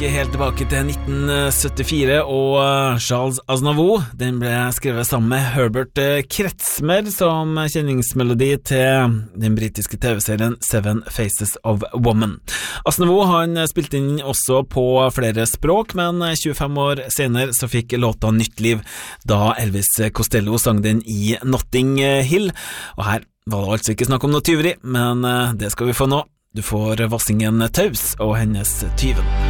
helt tilbake til 1974, og Charles Aznavour, den ble skrevet sammen med Herbert Kretzmer som kjenningsmelodi til den britiske TV-serien Seven Faces of Woman. Aznavour han spilte inn også på flere språk, men 25 år senere så fikk låta nytt liv da Elvis Costello sang den i Notting Hill, og her var det altså ikke snakk om noe tyveri, men det skal vi få nå. Du får Vassingen Taus og hennes Tyven.